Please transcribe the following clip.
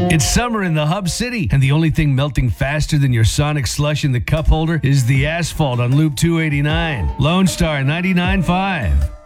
It's summer in the Hub City, and the only thing melting faster than your Sonic slush in the cup holder is the asphalt on Loop 289. Lone Star 99.5.